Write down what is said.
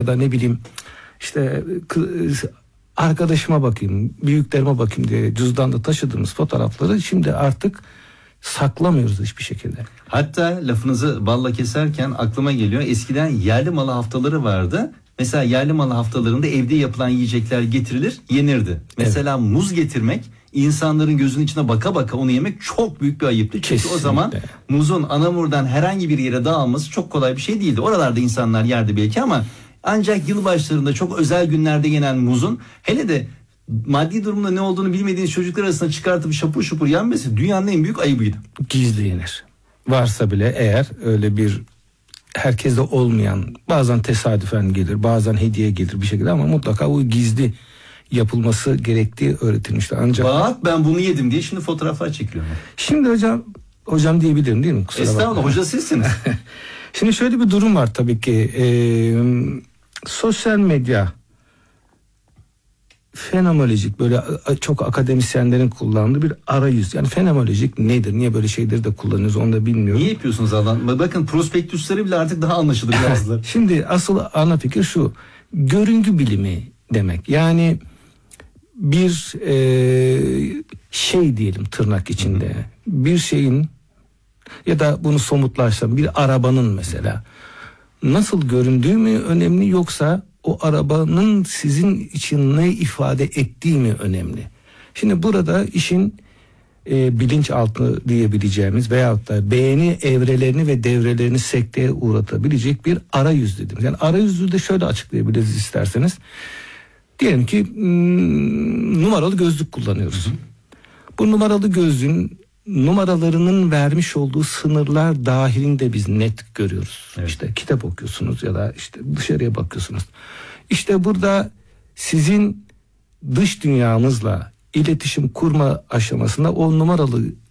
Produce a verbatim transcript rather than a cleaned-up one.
ya da ne bileyim işte arkadaşıma bakayım, büyüklerime bakayım diye cüzdanda taşıdığımız fotoğrafları şimdi artık saklamıyoruz hiçbir şekilde. Hatta lafınızı balla keserken aklıma geliyor, eskiden yerli malı haftaları vardı. Mesela yerli malı haftalarında evde yapılan yiyecekler getirilir, yenirdi. Mesela evet. Muz getirmek, insanların gözünün içine baka baka onu yemek çok büyük bir ayıptı. Çünkü kesinlikle. O zaman muzun Anamur'dan herhangi bir yere dağılması çok kolay bir şey değildi. Oralarda insanlar yerdi belki ama ancak yılbaşlarında çok özel günlerde yenen muzun, hele de maddi durumda ne olduğunu bilmediğiniz çocuklar arasında çıkartıp şapur şupur yenmesi dünyanın en büyük ayıbıydı. Gizli yenir. Varsa bile eğer öyle bir herkeste olmayan, bazen tesadüfen gelir, bazen hediye gelir bir şekilde ama mutlaka o gizli yapılması gerektiği öğretilmişti. Ancak bak ben bunu yedim diye şimdi fotoğraflar çekiliyorum. Şimdi hocam hocam diyebilirim değil mi? Kusura Estağfurullah bakma. Hoca sizsiniz. Şimdi şöyle bir durum var tabii ki. Ee, sosyal medya fenomenolojik, böyle çok akademisyenlerin kullandığı bir arayüz. Yani fenomenolojik nedir? Niye böyle şeyleri de kullanıyoruz onu da bilmiyorum. Niye yapıyorsunuz adam? Bakın prospektüsleri bile artık daha anlaşılır yazdılar. Şimdi asıl ana fikir şu. Görüngü bilimi demek. Yani bir e, şey diyelim tırnak içinde. Hı hı. Bir şeyin ya da bunu somutlaştıran bir arabanın mesela nasıl göründüğü mü önemli, yoksa o arabanın sizin için ne ifade ettiği mi önemli? Şimdi burada işin e, bilinçaltı diyebileceğimiz veyahut da beğeni evrelerini ve devrelerini sekteye uğratabilecek bir arayüz dedim. Yani arayüzü de şöyle açıklayabiliriz isterseniz. Diyelim ki hmm, numaralı gözlük kullanıyoruz. Hı hı. Bu numaralı gözlüğün numaralarının vermiş olduğu sınırlar dahilinde biz net görüyoruz. Evet. İşte kitap okuyorsunuz ya da işte dışarıya bakıyorsunuz. İşte burada sizin dış dünyamızla iletişim kurma aşamasında o numaralı